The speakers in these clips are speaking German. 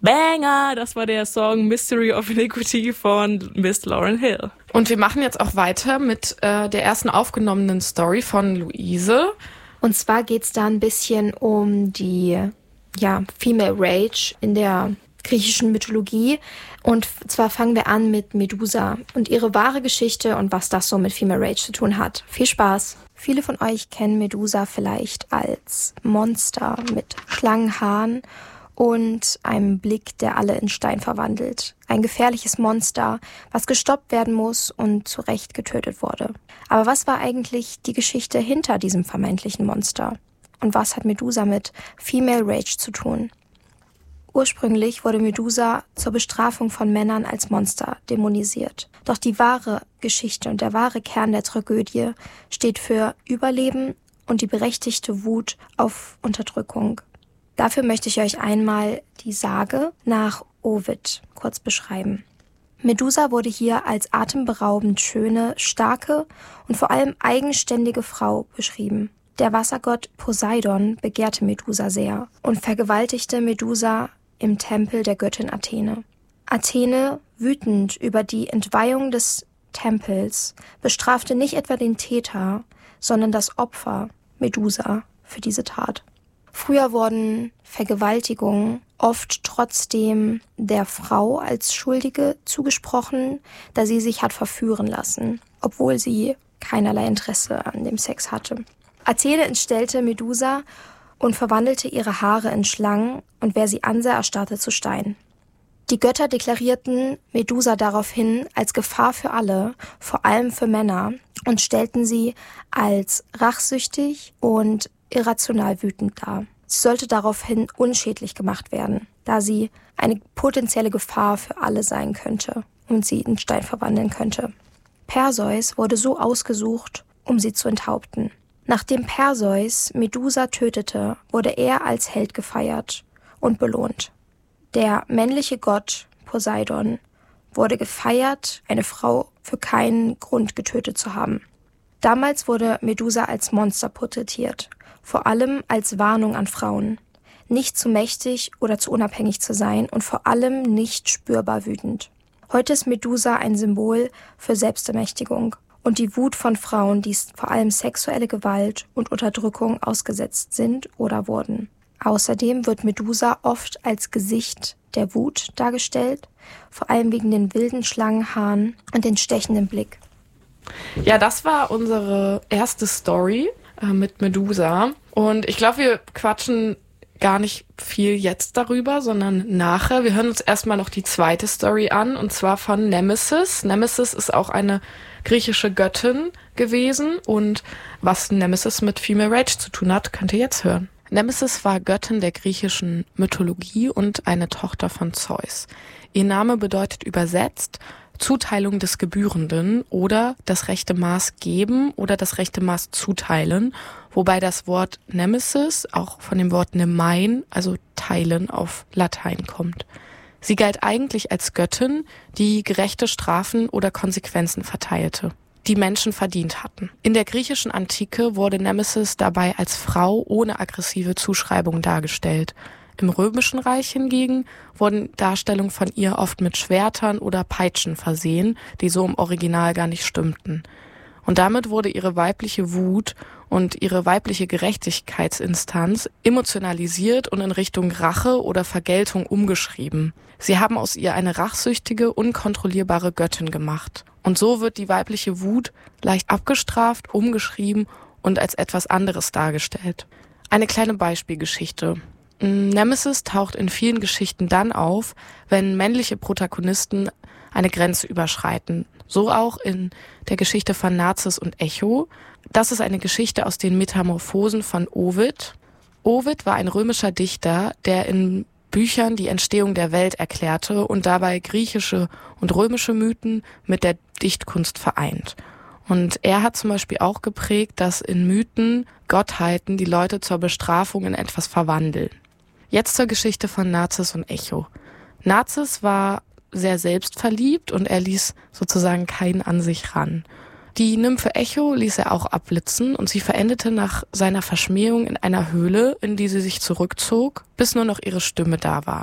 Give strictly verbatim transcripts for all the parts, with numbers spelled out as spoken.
Banger! Das war der Song Mystery of Iniquity von Miss Lauryn Hill. Und wir machen jetzt auch weiter mit äh, der ersten aufgenommenen Story von Luise. Und zwar geht's da ein bisschen um die ja, Female Rage in der griechischen Mythologie. Und zwar fangen wir an mit Medusa und ihre wahre Geschichte und was das so mit Female Rage zu tun hat. Viel Spaß! Viele von euch kennen Medusa vielleicht als Monster mit Schlangenhaaren und einem Blick, der alle in Stein verwandelt. Ein gefährliches Monster, was gestoppt werden muss und zu Recht getötet wurde. Aber was war eigentlich die Geschichte hinter diesem vermeintlichen Monster? Und was hat Medusa mit Female Rage zu tun? Ursprünglich wurde Medusa zur Bestrafung von Männern als Monster dämonisiert. Doch die wahre Geschichte und der wahre Kern der Tragödie steht für Überleben und die berechtigte Wut auf Unterdrückung. Dafür möchte ich euch einmal die Sage nach Ovid kurz beschreiben. Medusa wurde hier als atemberaubend schöne, starke und vor allem eigenständige Frau beschrieben. Der Wassergott Poseidon begehrte Medusa sehr und vergewaltigte Medusa im Tempel der Göttin Athene. Athene, wütend über die Entweihung des Tempels, bestrafte nicht etwa den Täter, sondern das Opfer, Medusa, für diese Tat. Früher wurden Vergewaltigungen oft trotzdem der Frau als Schuldige zugesprochen, da sie sich hat verführen lassen, obwohl sie keinerlei Interesse an dem Sex hatte. Athene entstellte Medusa und verwandelte ihre Haare in Schlangen und wer sie ansah, erstarrte zu Stein. Die Götter deklarierten Medusa daraufhin als Gefahr für alle, vor allem für Männer, und stellten sie als rachsüchtig und irrational wütend dar. Sie sollte daraufhin unschädlich gemacht werden, da sie eine potenzielle Gefahr für alle sein könnte und sie in Stein verwandeln könnte. Perseus wurde so ausgesucht, um sie zu enthaupten. Nachdem Perseus Medusa tötete, wurde er als Held gefeiert und belohnt. Der männliche Gott Poseidon wurde gefeiert, eine Frau für keinen Grund getötet zu haben. Damals wurde Medusa als Monster porträtiert, vor allem als Warnung an Frauen, nicht zu mächtig oder zu unabhängig zu sein und vor allem nicht spürbar wütend. Heute ist Medusa ein Symbol für Selbstermächtigung und die Wut von Frauen, die vor allem sexuelle Gewalt und Unterdrückung ausgesetzt sind oder wurden. Außerdem wird Medusa oft als Gesicht der Wut dargestellt, vor allem wegen den wilden Schlangenhaaren und den stechenden Blick. Ja, das war unsere erste Story äh, mit Medusa. Und ich glaube, wir quatschen gar nicht viel jetzt darüber, sondern nachher. Wir hören uns erstmal noch die zweite Story an, und zwar von Nemesis. Nemesis ist auch eine griechische Göttin gewesen, und was Nemesis mit Female Rage zu tun hat, könnt ihr jetzt hören. Nemesis war Göttin der griechischen Mythologie und eine Tochter von Zeus. Ihr Name bedeutet übersetzt Zuteilung des Gebührenden oder das rechte Maß geben oder das rechte Maß zuteilen, wobei das Wort Nemesis auch von dem Wort Nemein, also teilen, auf Latein kommt. Sie galt eigentlich als Göttin, die gerechte Strafen oder Konsequenzen verteilte, die Menschen verdient hatten. In der griechischen Antike wurde Nemesis dabei als Frau ohne aggressive Zuschreibung dargestellt. Im Römischen Reich hingegen wurden Darstellungen von ihr oft mit Schwertern oder Peitschen versehen, die so im Original gar nicht stimmten. Und damit wurde ihre weibliche Wut und ihre weibliche Gerechtigkeitsinstanz emotionalisiert und in Richtung Rache oder Vergeltung umgeschrieben. Sie haben aus ihr eine rachsüchtige, unkontrollierbare Göttin gemacht. Und so wird die weibliche Wut leicht abgestraft, umgeschrieben und als etwas anderes dargestellt. Eine kleine Beispielgeschichte. Nemesis taucht in vielen Geschichten dann auf, wenn männliche Protagonisten eine Grenze überschreiten. So auch in der Geschichte von Narzis und Echo. Das ist eine Geschichte aus den Metamorphosen von Ovid. Ovid war ein römischer Dichter, der in Büchern die Entstehung der Welt erklärte und dabei griechische und römische Mythen mit der Dichtkunst vereint. Und er hat zum Beispiel auch geprägt, dass in Mythen Gottheiten die Leute zur Bestrafung in etwas verwandeln. Jetzt zur Geschichte von Narzis und Echo. Narzis war sehr selbstverliebt und er ließ sozusagen keinen an sich ran. Die Nymphe Echo ließ er auch abblitzen und sie verendete nach seiner Verschmähung in einer Höhle, in die sie sich zurückzog, bis nur noch ihre Stimme da war.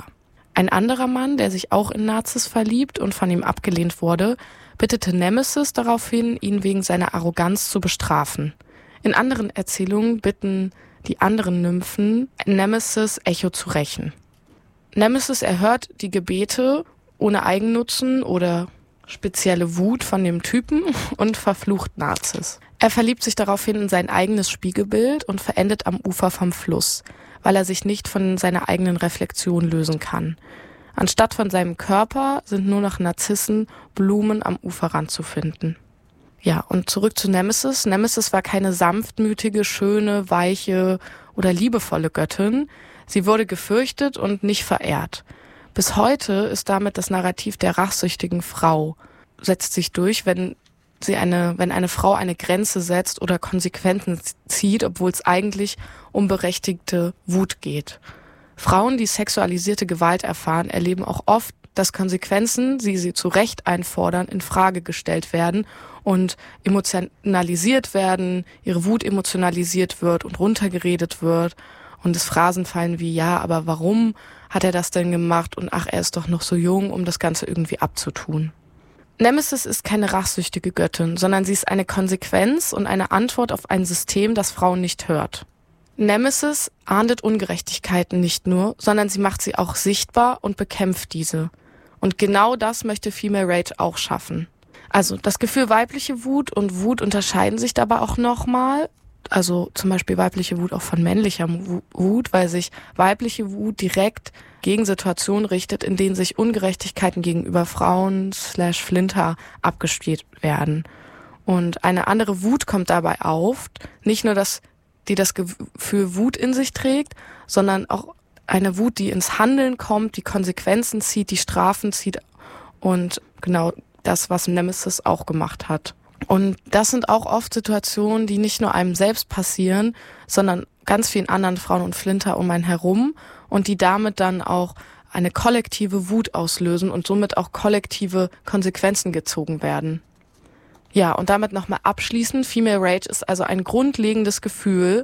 Ein anderer Mann, der sich auch in Narziss verliebt und von ihm abgelehnt wurde, bittete Nemesis daraufhin, ihn wegen seiner Arroganz zu bestrafen. In anderen Erzählungen bitten die anderen Nymphen Nemesis, Echo zu rächen. Nemesis erhört die Gebete ohne Eigennutzen oder spezielle Wut von dem Typen und verflucht Narziss. Er verliebt sich daraufhin in sein eigenes Spiegelbild und verendet am Ufer vom Fluss, weil er sich nicht von seiner eigenen Reflexion lösen kann. Anstatt von seinem Körper sind nur noch Narzissen, Blumen am Uferrand zu finden. Ja, und zurück zu Nemesis. Nemesis war keine sanftmütige, schöne, weiche oder liebevolle Göttin. Sie wurde gefürchtet und nicht verehrt. Bis heute ist damit das Narrativ der rachsüchtigen Frau, setzt sich durch, wenn sie eine, wenn eine Frau eine Grenze setzt oder Konsequenzen zieht, obwohl es eigentlich um berechtigte Wut geht. Frauen, die sexualisierte Gewalt erfahren, erleben auch oft, dass Konsequenzen, die sie zu Recht einfordern, in Frage gestellt werden und emotionalisiert werden, ihre Wut emotionalisiert wird und runtergeredet wird und es Phrasen fallen wie, ja, aber warum hat er das denn gemacht und ach, er ist doch noch so jung, um das Ganze irgendwie abzutun. Nemesis ist keine rachsüchtige Göttin, sondern sie ist eine Konsequenz und eine Antwort auf ein System, das Frauen nicht hört. Nemesis ahndet Ungerechtigkeiten nicht nur, sondern sie macht sie auch sichtbar und bekämpft diese. Und genau das möchte Female Rage auch schaffen. Also das Gefühl weibliche Wut und Wut unterscheiden sich dabei auch nochmal. Also zum Beispiel weibliche Wut auch von männlicher Wut, weil sich weibliche Wut direkt gegen Situationen richtet, in denen sich Ungerechtigkeiten gegenüber Frauen slash Flinter abgespielt werden. Und eine andere Wut kommt dabei auf, nicht nur, dass die das Gefühl Wut in sich trägt, sondern auch eine Wut, die ins Handeln kommt, die Konsequenzen zieht, die Strafen zieht und genau das, was Nemesis auch gemacht hat. Und das sind auch oft Situationen, die nicht nur einem selbst passieren, sondern ganz vielen anderen Frauen und Flinter um einen herum und die damit dann auch eine kollektive Wut auslösen und somit auch kollektive Konsequenzen gezogen werden. Ja, und damit nochmal abschließend, Female Rage ist also ein grundlegendes Gefühl,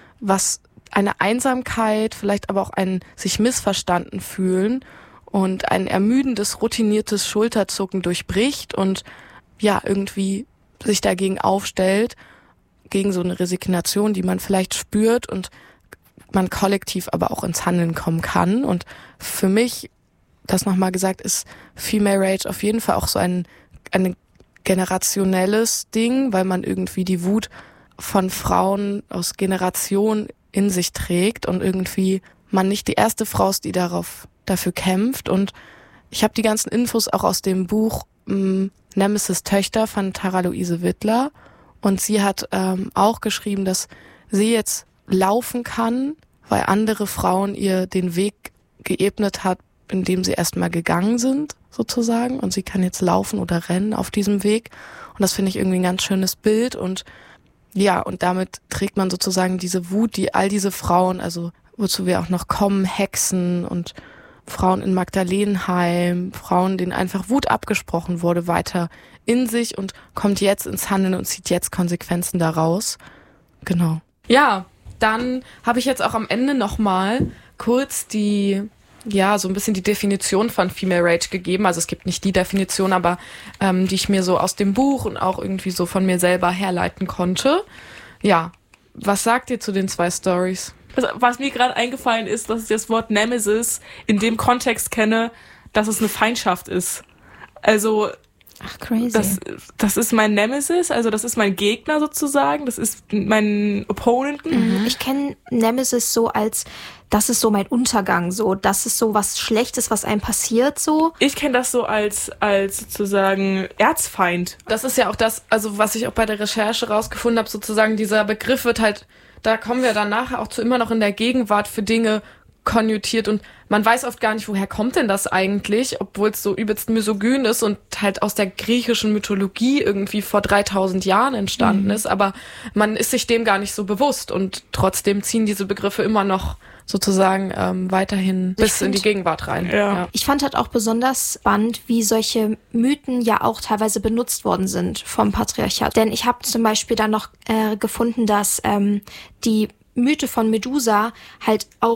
was eine Einsamkeit, vielleicht aber auch ein sich missverstanden fühlen und ein ermüdendes, routiniertes Schulterzucken durchbricht und ja, irgendwie sich dagegen aufstellt, gegen so eine Resignation, die man vielleicht spürt und man kollektiv aber auch ins Handeln kommen kann. Und für mich, das nochmal gesagt, ist Female Rage auf jeden Fall auch so ein, ein generationelles Ding, weil man irgendwie die Wut von Frauen aus Generationen in sich trägt und irgendwie man nicht die erste Frau ist, die darauf dafür kämpft. Und ich habe die ganzen Infos auch aus dem Buch ähm, Nemesis Töchter von Tara Luise Wittler und sie hat ähm, auch geschrieben, dass sie jetzt laufen kann, weil andere Frauen ihr den Weg geebnet hat, in dem sie erstmal gegangen sind, sozusagen, und sie kann jetzt laufen oder rennen auf diesem Weg und das finde ich irgendwie ein ganz schönes Bild und ja, und damit trägt man sozusagen diese Wut, die all diese Frauen, also wozu wir auch noch kommen, Hexen und Frauen in Magdalenheim, Frauen, denen einfach Wut abgesprochen wurde, weiter in sich und kommt jetzt ins Handeln und zieht jetzt Konsequenzen daraus. Genau. Ja, dann habe ich jetzt auch am Ende nochmal kurz die, ja, so ein bisschen die Definition von Female Rage gegeben. Also es gibt nicht die Definition, aber ähm, die ich mir so aus dem Buch und auch irgendwie so von mir selber herleiten konnte. Ja, was sagt ihr zu den zwei Stories? Also, was mir gerade eingefallen ist, dass ich das Wort Nemesis in dem Kontext kenne, dass es eine Feindschaft ist. Also, ach crazy. Das, das ist mein Nemesis, also das ist mein Gegner sozusagen, das ist mein Opponent. Mhm. Ich kenne Nemesis so als, das ist so mein Untergang, so, das ist so was Schlechtes, was einem passiert, so. Ich kenne das so als, als sozusagen Erzfeind. Das ist ja auch das, also was ich auch bei der Recherche rausgefunden habe, sozusagen dieser Begriff wird halt, da kommen wir dann nachher auch zu immer noch in der Gegenwart für Dinge konnotiert und man weiß oft gar nicht, woher kommt denn das eigentlich, obwohl es so übelst misogyn ist und halt aus der griechischen Mythologie irgendwie vor dreitausend Jahren entstanden mhm. ist, aber man ist sich dem gar nicht so bewusst und trotzdem ziehen diese Begriffe immer noch sozusagen ähm, weiterhin bis find, in die Gegenwart rein. Ja. Ja. Ich fand halt auch besonders spannend, wie solche Mythen ja auch teilweise benutzt worden sind vom Patriarchat. Denn ich habe zum Beispiel dann noch äh, gefunden, dass ähm, die Mythe von Medusa halt auch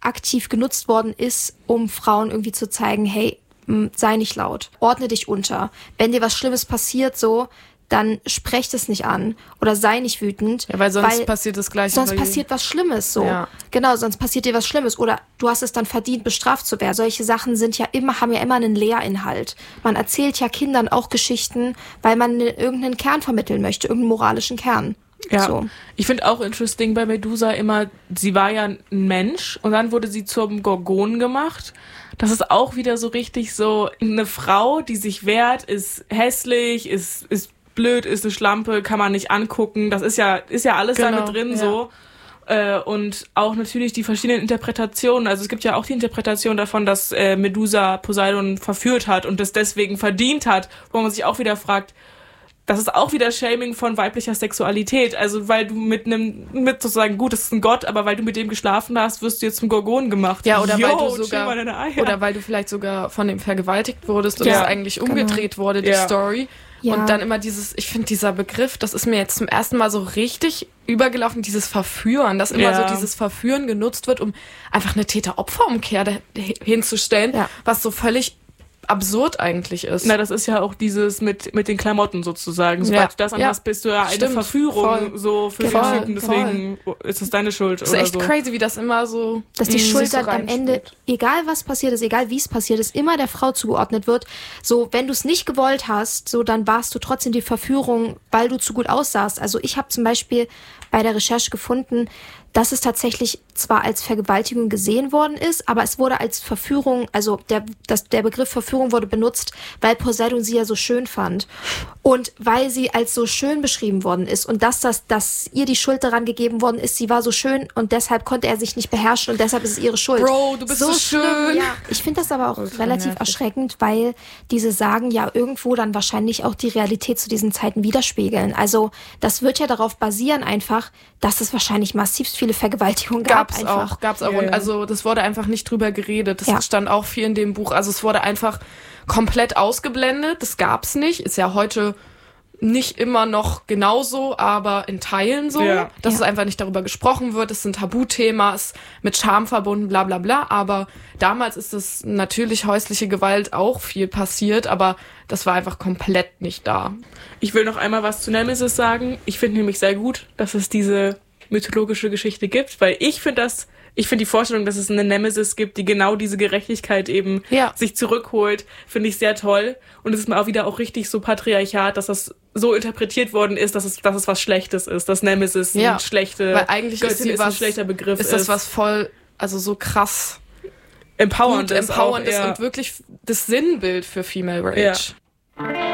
aktiv genutzt worden ist, um Frauen irgendwie zu zeigen, hey, m, sei nicht laut, ordne dich unter. Wenn dir was Schlimmes passiert, so, dann sprecht es nicht an oder sei nicht wütend. Ja, weil sonst weil passiert das Gleiche. Sonst passiert was Schlimmes, so. Ja. Genau, sonst passiert dir was Schlimmes oder du hast es dann verdient, bestraft zu werden. Solche Sachen sind ja immer, haben ja immer einen Lehrinhalt. Man erzählt ja Kindern auch Geschichten, weil man irgendeinen Kern vermitteln möchte, irgendeinen moralischen Kern. Ja, so. Ich finde auch interesting bei Medusa immer, sie war ja ein Mensch und dann wurde sie zum Gorgon gemacht. Das ist auch wieder so richtig so eine Frau, die sich wehrt, ist hässlich, ist, ist blöd, ist eine Schlampe, kann man nicht angucken. Das ist ja, ist ja alles genau, da mit drin ja. so. Äh, und auch natürlich die verschiedenen Interpretationen. Also es gibt ja auch die Interpretation davon, dass äh, Medusa Poseidon verführt hat und das deswegen verdient hat, wo man sich auch wieder fragt, das ist auch wieder Shaming von weiblicher Sexualität. Also weil du mit einem, mit sozusagen, gut, das ist ein Gott, aber weil du mit dem geschlafen hast, wirst du jetzt zum Gorgon gemacht. Ja, oder Yo, weil du chill sogar, mal deine Eier. oder weil du vielleicht sogar von dem vergewaltigt wurdest und Ja, es eigentlich genau. umgedreht wurde, die Ja. Story. Ja. Und dann immer dieses, ich finde dieser Begriff, das ist mir jetzt zum ersten Mal so richtig übergelaufen, dieses Verführen, dass immer Ja. so dieses Verführen genutzt wird, um einfach eine Täter-Opfer-Umkehr da- hinzustellen, Ja. was so völlig absurd eigentlich ist. Na, das ist ja auch dieses mit, mit den Klamotten sozusagen. Sobald Ja. du das Ja. anhast, bist du ja eine Stimmt. Verführung Voll. so für Genau. den Typen. Deswegen ist es deine Schuld das ist oder echt so. crazy, wie das immer so Dass die mh, Schuld sich so dann am Ende, reinspielt. egal was passiert ist, egal wie es passiert ist, immer der Frau zugeordnet wird. So, wenn du es nicht gewollt hast, so dann warst du trotzdem die Verführung, weil du zu gut aussahst. Also ich habe zum Beispiel bei der Recherche gefunden, dass es tatsächlich zwar als Vergewaltigung gesehen worden ist, aber es wurde als Verführung, also der, das, der Begriff Verführung wurde benutzt, weil Poseidon sie ja so schön fand. Und weil sie als so schön beschrieben worden ist und dass, das, dass ihr die Schuld daran gegeben worden ist, sie war so schön und deshalb konnte er sich nicht beherrschen und deshalb ist es ihre Schuld. Bro, du bist so schlimm, schön. Ja. Ich finde das aber auch Ultra relativ nervig. erschreckend, weil diese Sagen ja irgendwo dann wahrscheinlich auch die Realität zu diesen Zeiten widerspiegeln. Also das wird ja darauf basieren einfach, dass es wahrscheinlich massivst viele Vergewaltigungen gab. Gab's einfach. auch, gab's auch. Ja, Und ja. also das wurde einfach nicht drüber geredet. Das Ja. stand auch viel in dem Buch. Also es wurde einfach komplett ausgeblendet. Das gab's nicht. Ist ja heute nicht immer noch genauso, aber in Teilen so, Ja. dass Ja. es einfach nicht darüber gesprochen wird. Es ist ein Tabuthema, ist mit Scham verbunden, bla bla bla. Aber damals ist es natürlich häusliche Gewalt auch viel passiert, aber das war einfach komplett nicht da. Ich will noch einmal was zu Nemesis sagen. Ich finde nämlich sehr gut, dass es diese mythologische Geschichte gibt, weil ich finde das, ich finde die Vorstellung, dass es eine Nemesis gibt, die genau diese Gerechtigkeit eben Ja. sich zurückholt, finde ich sehr toll. Und es ist mal auch wieder auch richtig so Patriarchat, dass das so interpretiert worden ist, dass es, dass es was Schlechtes ist, dass Nemesis Ja. ein schlechte Weil eigentlich ist Göttin sie ist, ein was, schlechter Begriff ist das was voll, also so krass empowernd gut, ist, empowernd auch, ist ja. und wirklich das Sinnbild für Female Rage. Ja.